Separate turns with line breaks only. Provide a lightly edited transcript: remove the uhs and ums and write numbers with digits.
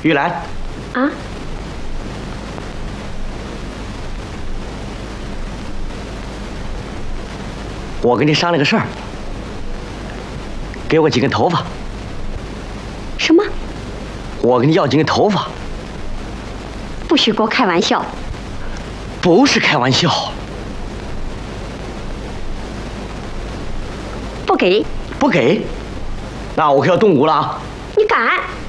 玉兰。
啊？
我跟你商量个事儿，给我几根头发。
什么？
我跟你要几根头发。
不许给我开玩笑！
不是开玩笑。
不给。
不给，那我可要动武了啊！
你敢？